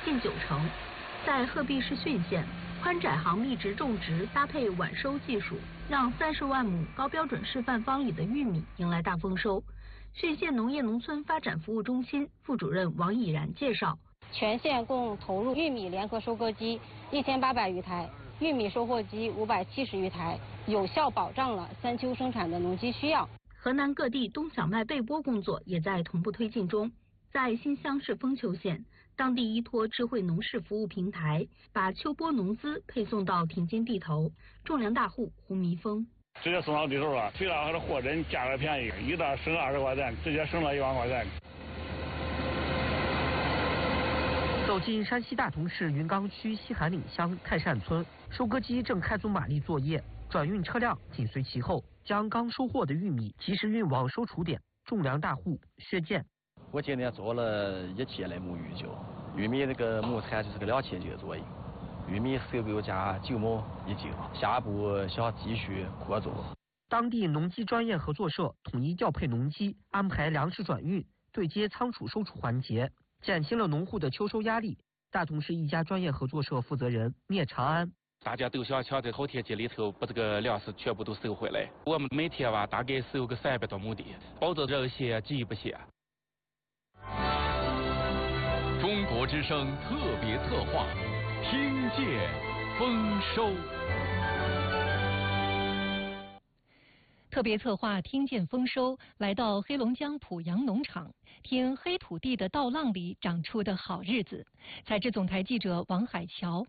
近90%。在鹤壁市浚县，宽窄行密植种植搭配晚收技术，让30万亩高标准示范方里的玉米迎来大丰收。浚县农业农村发展服务中心副主任王以然介绍， 全县共投入玉米联合收割机1800余台，玉米收获机570余台，有效保障了3秋生产的农机需要。 河南各地冬小麦备播工作也在同步推进中。在新乡市丰丘县，当地依托智慧农事服务平台，把秋播农资配送到田间地头。种粮大户胡弥峰， 直接送到地头了，最大还是货真价格便宜，一袋省20块钱，直接省了1万块钱。 走进山西大同市云冈区西韩岭乡泰善村，收割机正开足马力作业，转运车辆紧随其后，将刚收获的玉米及时运往收储点。种粮大户薛建， 我今年做了1期的亩玉酒，玉米那个亩产就是个2000斤左右，玉米收购价9亩1斤，下一步想继续扩做。 当地农机专业合作社统一调配农机，安排粮食转运、对接仓储收储环节，减轻了农户的秋收压力。大同市一家专业合作社负责人聂长安， 大家都想抢在好天气里头把这个粮食全部都收回来。我们每天大概收个300多亩地，保证这些急不歇。 中国之声特别策划，听见丰收。 特别策划听见丰收，来到黑龙江濮阳农场，听黑土地的稻浪里长出的好日子。采制总台记者王海桥。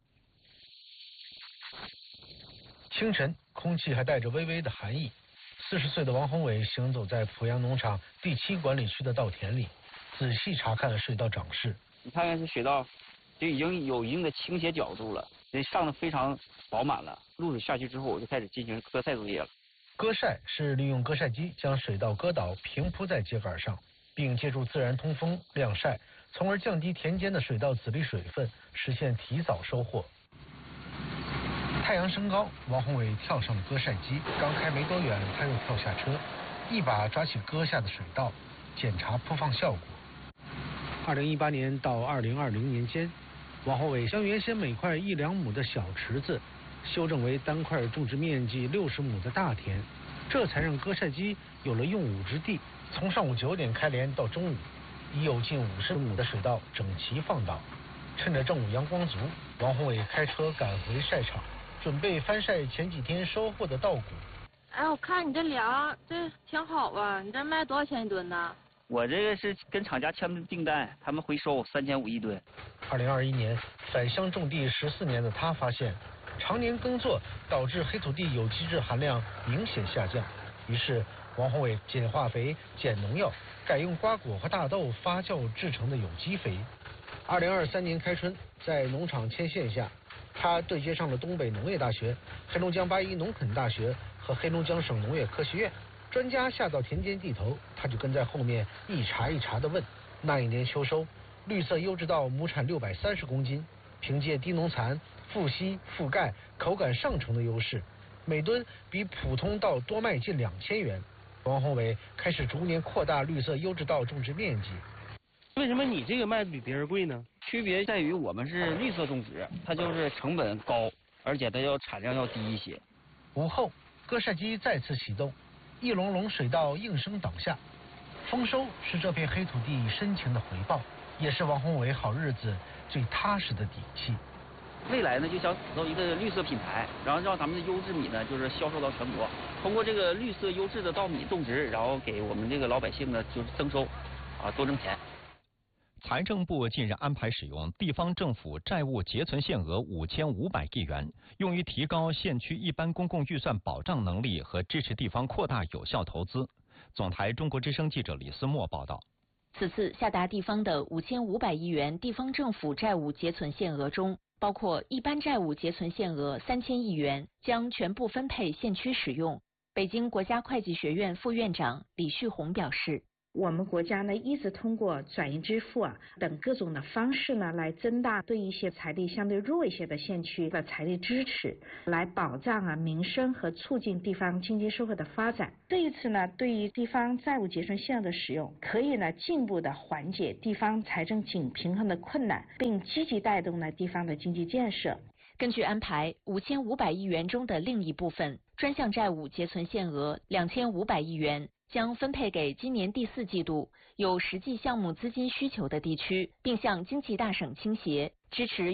清晨，空气还带着微微的寒意。40岁的王宏伟行走在濮阳农场第7管理区的稻田里，仔细查看了水稻长势。 你看看这水稻，就已经有一定的倾斜角度了，这上的非常饱满了。露水下去之后，我就开始进行割晒作业了。 割晒是利用割晒机将水稻割倒，平铺在秸秆上，并借助自然通风晾晒，从而降低田间的水稻籽粒水分，实现提早收获。太阳升高，王宏伟跳上了割晒机，刚开没多远，他又跳下车，一把抓起割下的水稻，检查铺放效果。2018年到2020年间，王宏伟将原先每块1、2亩的小池子修正为单块种植面积60亩的大田，这才让割晒机有了用武之地。从上午9点开镰到中午，已有近50亩的水稻整齐放倒。趁着正午阳光足，王宏伟开车赶回晒场，准备翻晒前几天收获的稻谷。 哎，我看你这粮这挺好啊，你这卖多少钱一吨呢？ 我这个是跟厂家签的订单，他们回收3500一吨。 2021年返乡种地14年的他发现，常年耕作导致黑土地有机质含量明显下降，于是王宏伟减化肥、减农药，改用瓜果和大豆发酵制成的有机肥。2023年开春，在农场牵线下，他对接上了东北农业大学、黑龙江81农垦大学和黑龙江省农业科学院。专家下到田间地头，他就跟在后面一茬一茬地问。那一年秋收，绿色优质稻亩产630公斤，凭借低农残、富硒、富钙、口感上乘的优势，每吨比普通稻多卖近2000元。王宏伟开始逐年扩大绿色优质稻种植面积。 为什么你这个卖的比别人贵呢？ 区别在于我们是绿色种植，它就是成本高，而且它产量要低一些。 午后，割晒机再次启动，一笼笼水稻应声倒下。丰收是这片黑土地深情的回报，也是王宏伟好日子最踏实的底气。 未来呢，就想打造一个绿色品牌，然后让咱们的优质米呢，就是销售到全国。通过这个绿色优质的稻米种植，然后给我们这个老百姓呢，就是增收，多挣钱。 财政部近日安排使用地方政府债务结存限额5500亿元，用于提高县区一般公共预算保障能力和支持地方扩大有效投资。总台中国之声记者李思墨报道。 此次下达地方的5500亿元地方政府债务结存限额中，包括一般债务结存限额3000亿元，将全部分配县区使用。北京国家会计学院副院长李旭红表示， 我们国家呢一直通过转移支付等各种的方式呢，来增大对一些财力相对弱一些的县区的财力支持，来保障民生和促进地方经济社会的发展。这一次呢，对于地方债务结存限额的使用，可以呢进一步的缓解地方财政紧平衡的困难，并积极带动呢地方的经济建设。 根据安排，5500亿元中的另一部分专项债务结存限额2500亿元将分配给今年第4季度有实际项目资金需求的地区，并向经济大省倾斜，支持